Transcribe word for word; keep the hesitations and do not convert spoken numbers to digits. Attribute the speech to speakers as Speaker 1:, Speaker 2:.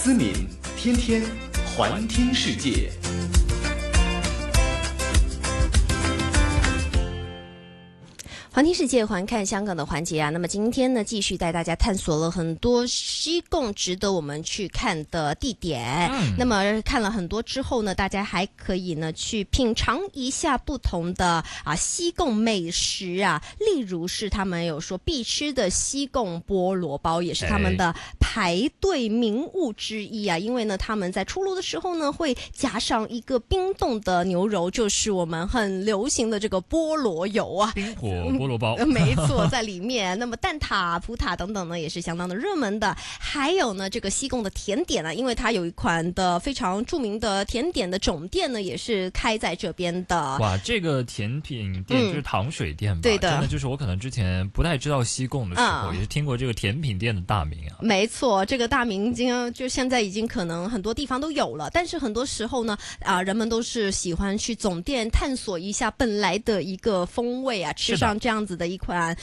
Speaker 1: 思敏天天环听世界。
Speaker 2: 环听世界，环看香港的环节啊。那么今天呢，继续带大家探索了很多西贡值得我们去看的地点。嗯，那么看了很多之后呢，大家还可以呢去品尝一下不同的啊西贡美食啊。例如是他们有说必吃的西贡菠萝包，也是他们的排队名物之一啊。因为呢，他们在出炉的时候呢，会加上一个冰冻的牛肉，就是我们很流行的这个菠萝油啊。
Speaker 3: 冰火菠萝包，
Speaker 2: 没错，在里面。那么蛋挞、葡挞等等呢，也是相当的热门的。还有呢，这个西贡的甜点啊，因为它有一款的非常著名的甜点的总店呢，也是开在这边的。
Speaker 3: 哇，这个甜品店就是糖水店吧？
Speaker 2: 嗯、对的，
Speaker 3: 真的就是我可能之前不太知道西贡的时候，嗯、也是听过这个甜品店的大名啊。
Speaker 2: 没错，这个大名经就现在已经可能很多地方都有了，但是很多时候呢，啊、呃，人们都是喜欢去总店探索一下本来的一个风味啊，吃上这样子的一款